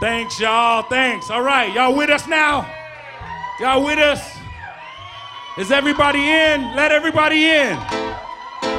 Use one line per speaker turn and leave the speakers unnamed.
Thanks, y'all. Thanks. All right, y'all with us now? Y'all with us? Is everybody in? Let everybody in.